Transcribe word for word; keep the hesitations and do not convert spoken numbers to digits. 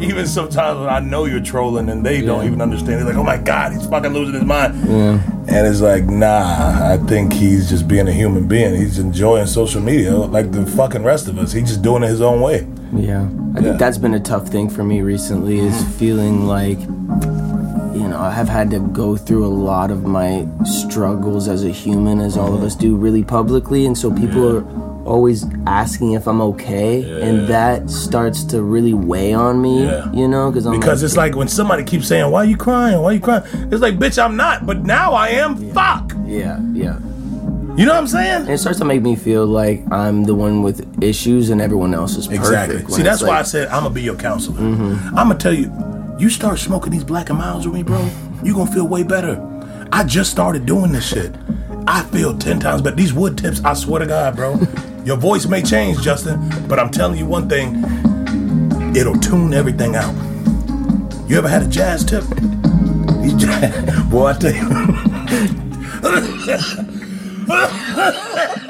even sometimes when I know you're trolling and they yeah. don't even understand, they're like, oh my God, he's fucking losing his mind. Yeah. And it's like, nah, I think he's just being a human being. He's enjoying social media like the fucking rest of us. He's just doing it his own way. Yeah. I yeah. think that's been a tough thing for me recently, is feeling like, you know, I've had to go through a lot of my struggles as a human, as all of us do, really publicly. And so people yeah. are always asking if I'm okay, yeah. and that starts to really weigh on me, yeah. you know, because I'm because like, it's like when somebody keeps saying, "Why are you crying? Why are you crying?" It's like, bitch, I'm not, but now I am. Yeah. Fuck. Yeah, yeah. You know what I'm saying? And it starts to make me feel like I'm the one with issues and everyone else is perfect. Exactly. See, that's like, why I said I'm gonna be your counselor. Mm-hmm. I'm gonna tell you, you start smoking these Black and Milds with me, bro. You gonna feel way better. I just started doing this shit. I feel ten times better. These wood tips, I swear to God, bro. Your voice may change, Justin, but I'm telling you one thing, it'll tune everything out. You ever had a jazz tip? These jazz, boy, I tell you.